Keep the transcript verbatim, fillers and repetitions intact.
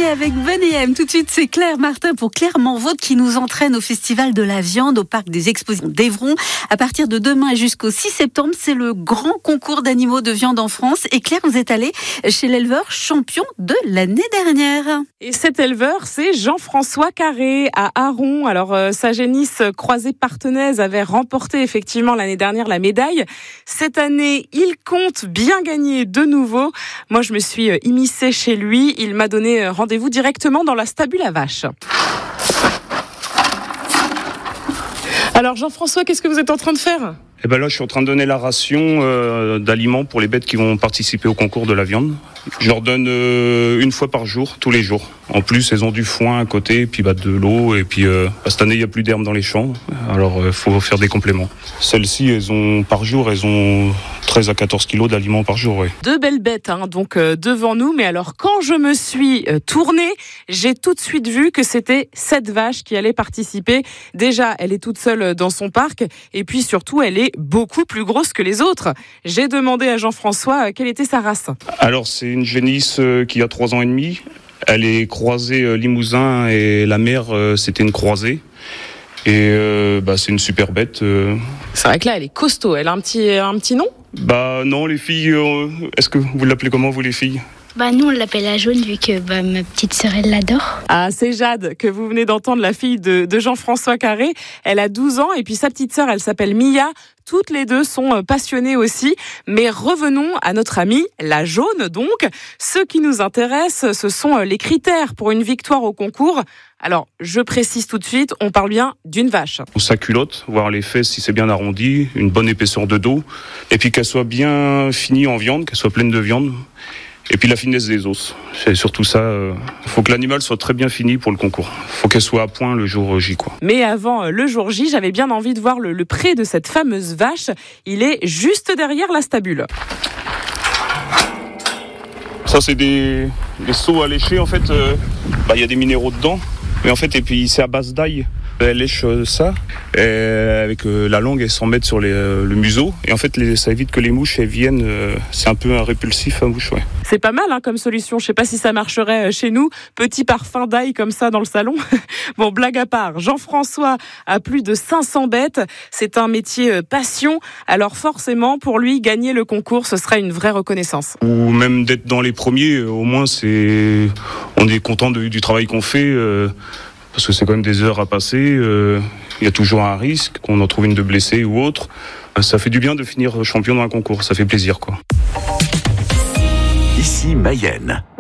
matinée avec Ben et M. Tout de suite, c'est Claire Martin pour Clermont-Vaude qui nous entraîne au Festival de la viande au Parc des Expositions d'Evron. À partir de demain et jusqu'au six septembre, c'est le grand concours d'animaux de viande en France. Et Claire, vous êtes allée chez l'éleveur champion de l'année dernière. Et cet éleveur, c'est Jean-François Carré à Aron. Alors, euh, sa génisse croisée partenaise avait remporté effectivement l'année dernière la médaille. Cette année, il compte bien gagner de nouveau. Moi, je me suis immiscée chez lui. Il m'a donné rendez-vous directement dans la stabule à vaches. Alors Jean-François, qu'est-ce que vous êtes en train de faire ? Eh ben là, je suis en train de donner la ration euh, d'aliments pour les bêtes qui vont participer au concours de la viande. Je leur donne euh, une fois par jour, tous les jours. En plus, elles ont du foin à côté, puis bah, de l'eau. Et puis euh, cette année, il n'y a plus d'herbe dans les champs. Alors, il euh, faut faire des compléments. Celles-ci, elles ont par jour, elles ont treize à quatorze kilos d'aliments par jour. Ouais. Deux belles bêtes, hein, donc euh, devant nous. Mais alors, quand je me suis euh, tournée, j'ai tout de suite vu que c'était cette vache qui allait participer. Déjà, elle est toute seule dans son parc. Et puis surtout, elle est beaucoup plus grosse que les autres. J'ai demandé à Jean-François euh, quelle était sa race. Alors, c'est une génisse euh, qui a trois ans et demi. Elle est croisée euh, Limousin et la mère, euh, c'était une croisée. Et euh, bah, c'est une super bête. Euh. C'est vrai que là, elle est costaud. Elle a un petit, un petit nom ? Bah non, les filles, euh, est-ce que vous l'appelez comment, vous, les filles ? Bah nous on l'appelle la jaune vu que bah, ma petite sœur elle l'adore. Ah, c'est Jade que vous venez d'entendre, la fille de, de Jean-François Carré. Elle a douze ans et puis sa petite sœur, elle s'appelle Mia. Toutes les deux sont passionnées aussi. Mais revenons à notre amie, la jaune donc. Ce qui nous intéresse, ce sont les critères pour une victoire au concours. Alors, je précise tout de suite, on parle bien d'une vache. Sa culotte, voir les fesses si c'est bien arrondi, une bonne épaisseur de dos, et puis qu'elle soit bien finie en viande, qu'elle soit pleine de viande. Et puis la finesse des os, c'est surtout ça. Il euh, faut que l'animal soit très bien fini pour le concours. Il faut qu'elle soit à point le jour J, quoi. Mais avant le jour J, j'avais bien envie de voir le, le pré de cette fameuse vache. Il est juste derrière la stabule. Ça, c'est des, des seaux à lécher. En fait, il euh, bah, y a des minéraux dedans. Mais en fait, et puis c'est à base d'ail. Elle lèche ça, et avec euh, la langue, elle s'en met sur les, euh, le museau. Et en fait, les, ça évite que les mouches elles viennent. Euh, c'est un peu un répulsif à mouche, ouais. C'est pas mal hein, comme solution. Je sais pas si ça marcherait chez nous. Petit parfum d'ail comme ça dans le salon. Bon, blague à part. Jean-François a plus de cinq cents bêtes. C'est un métier passion. Alors forcément, pour lui, gagner le concours, ce serait une vraie reconnaissance. Ou même d'être dans les premiers, au moins, c'est, on est content de, du travail qu'on fait. Euh, Parce que c'est quand même des heures à passer, il euh, y a toujours un risque, qu'on en trouve une de blessée ou autre. Ça fait du bien de finir champion dans un concours, ça fait plaisir, quoi. Ici Mayenne.